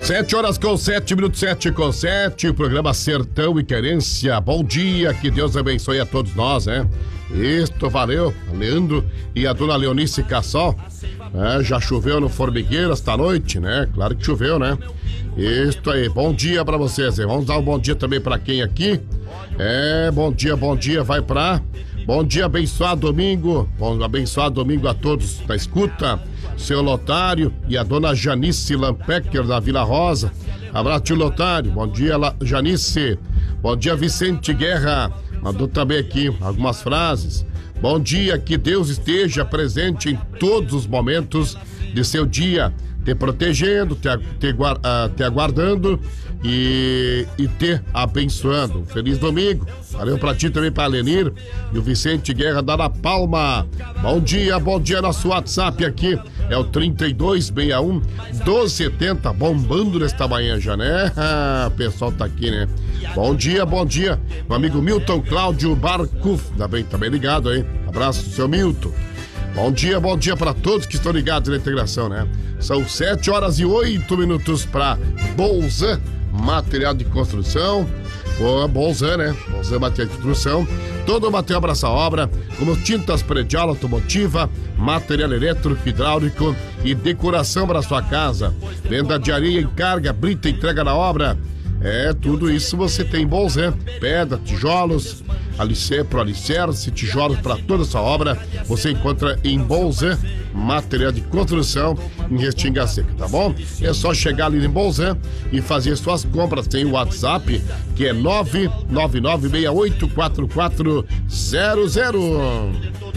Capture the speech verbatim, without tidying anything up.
Sete horas com sete minutos, sete com sete, o programa Sertão e Querência. Bom dia, que Deus abençoe a todos nós, né? Isto, valeu, Leandro e a dona Leonice Cassol. É, já choveu no Formigueiro esta noite, né? Claro que choveu, né? Isto aí, bom dia pra vocês. Vamos dar um bom dia também pra quem aqui? É, bom dia, bom dia, vai pra... Bom dia, abençoado domingo. Bom, abençoado domingo a todos da escuta. Seu Lotário e a dona Janice Lampecker da Vila Rosa. Abraço, tio Lotário. Bom dia, La... Janice. Bom dia, Vicente Guerra. Mandou também aqui algumas frases. Bom dia, que Deus esteja presente em todos os momentos de seu dia, te protegendo, te, te, uh, te aguardando e, e te abençoando. Um feliz domingo. Valeu pra ti também, pra Lenir e o Vicente Guerra da La Palma. Bom dia, bom dia. Nosso WhatsApp aqui é o trinta e dois sessenta e um, doze setenta, bombando nesta manhã já, né? Ah, o pessoal tá aqui, né? Bom dia, bom dia. Meu amigo Milton Cláudio Barcuf, tá bem, tá bem ligado aí. Abraço, seu Milton. Bom dia, bom dia para todos que estão ligados na integração, né? São sete horas e oito minutos para Bolzan Material de Construção. Pô, Bolzan, né? Bolzan Material de Construção. Todo o material para essa obra, como tintas predial, automotiva, material elétrico, hidráulico e decoração para sua casa. Venda de areia em carga, brita, entrega na obra. É, tudo isso você tem em Bolzan. Pedra, tijolos, alicerce pro alicerce, tijolos para toda essa obra. Você encontra em Bolzan Material de Construção, em Restinga Seca, tá bom? É só chegar ali em Bolzan e fazer suas compras. Tem o WhatsApp, que é nove nove nove seis oito quatro quatro zero zero.